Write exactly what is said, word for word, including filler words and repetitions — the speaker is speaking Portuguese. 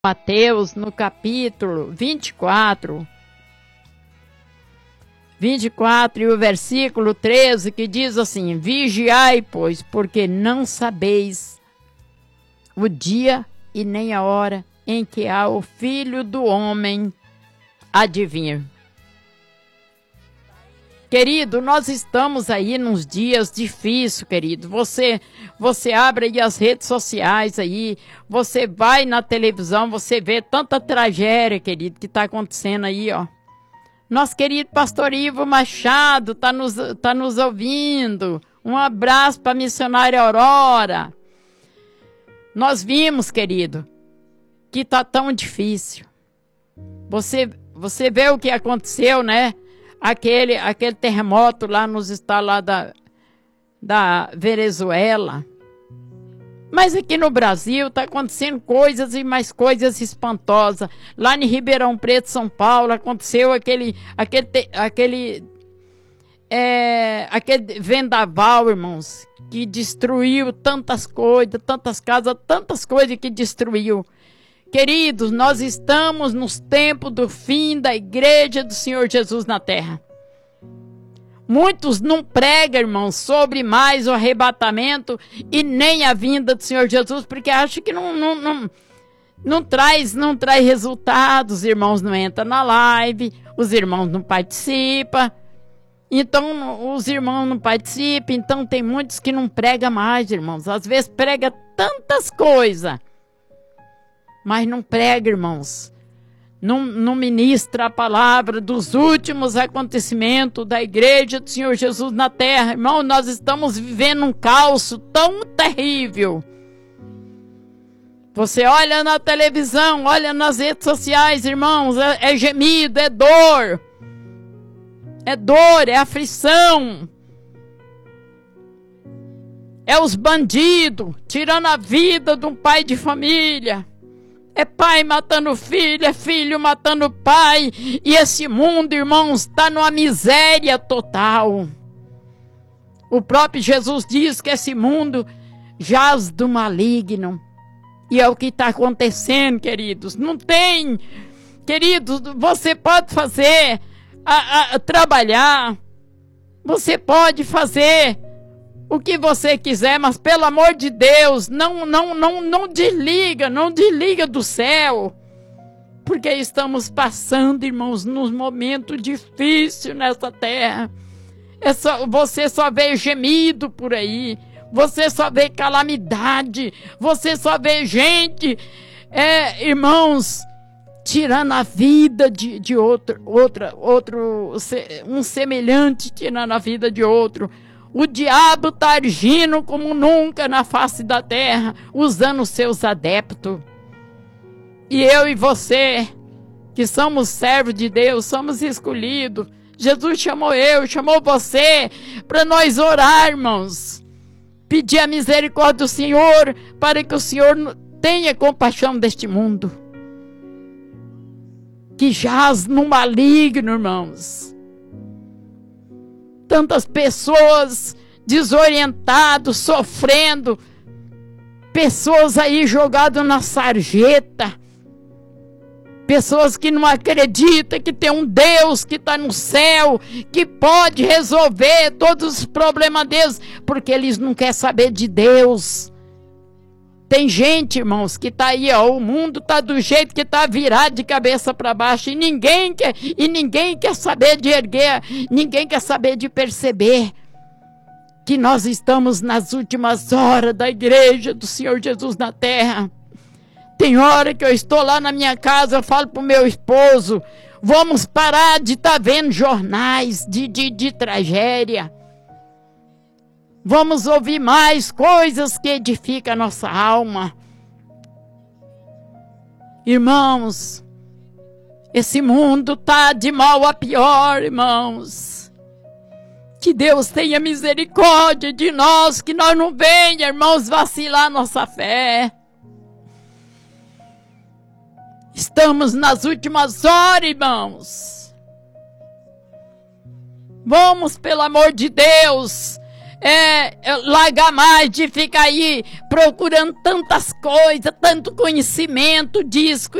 Mateus, no capítulo vinte e quatro, vinte e quatro e o versículo treze, que diz assim: vigiai, pois, porque não sabeis o dia e nem a hora em que há o Filho do Homem há de vir. Querido, nós estamos aí nos dias difíceis, querido. Você, você abre aí as redes sociais aí, você vai na televisão, você vê tanta tragédia, querido, que está acontecendo aí, ó. Nosso querido pastor Ivo Machado está nos, tá nos ouvindo. Um abraço para a missionária Aurora. Nós vimos, querido, que está tão difícil. Você, você vê o que aconteceu, né? Aquele, aquele terremoto lá nos estados lá da, da Venezuela. Mas aqui no Brasil está acontecendo coisas e mais coisas espantosas. Lá em Ribeirão Preto, São Paulo, aconteceu aquele, aquele, aquele, é, aquele vendaval, irmãos, que destruiu tantas coisas, tantas casas, tantas coisas que destruiu. Queridos, nós estamos nos tempos do fim da igreja do Senhor Jesus na terra. Muitos não pregam, irmãos, sobre mais o arrebatamento e nem a vinda do Senhor Jesus, porque acham que não, não, não, não, traz, não traz resultados. Os irmãos não entram na live, os irmãos não participam. Então, os irmãos não participam, então tem muitos que não pregam mais, irmãos. Às vezes prega tantas coisas, mas não prega, irmãos. Não, não ministra a palavra dos últimos acontecimentos da igreja do Senhor Jesus na terra. Irmão, nós estamos vivendo um caos tão terrível. Você olha na televisão, olha nas redes sociais, irmãos, é, é gemido, é dor. É dor, é aflição. É os bandidos tirando a vida de um pai de família. É pai matando filho, é filho matando pai. E esse mundo, irmãos, está numa miséria total. O próprio Jesus diz que esse mundo jaz do maligno. E é o que está acontecendo, queridos. Não tem, queridos, você pode fazer, a, a, trabalhar. Você pode fazer o que você quiser, mas pelo amor de Deus, não, não, não, não desliga, não desliga do céu. Porque estamos passando, irmãos, nos momentos difíceis nessa terra. É só, você só vê gemido por aí. Você só vê calamidade. Você só vê gente, é, irmãos, tirando a vida de, de outro, outra, outro, um semelhante tirando a vida de outro. O diabo está agindo como nunca na face da terra, usando os seus adeptos. E eu e você, que somos servos de Deus, somos escolhidos. Jesus chamou eu, chamou você, para nós orar, irmãos. Pedir a misericórdia do Senhor, para que o Senhor tenha compaixão deste mundo. Que jaz no maligno, irmãos. Tantas pessoas desorientadas, sofrendo. Pessoas aí jogadas na sarjeta. Pessoas que não acreditam que tem um Deus que está no céu, que pode resolver todos os problemas deles, porque eles não querem saber de Deus. Tem gente, irmãos, que está aí, ó, o mundo está do jeito que está virado de cabeça para baixo e ninguém quer, e ninguém quer saber de erguer, ninguém quer saber de perceber que nós estamos nas últimas horas da igreja do Senhor Jesus na terra. Tem hora que eu estou lá na minha casa, eu falo para o meu esposo, vamos parar de estar tá vendo jornais de, de, de tragédia. Vamos ouvir mais coisas que edificam a nossa alma. Irmãos, esse mundo está de mal a pior, irmãos. Que Deus tenha misericórdia de nós, que nós não venha, irmãos, vacilar nossa fé. Estamos nas últimas horas, irmãos. Vamos, pelo amor de Deus, é, é, largar mais de ficar aí procurando tantas coisas, tanto conhecimento disso,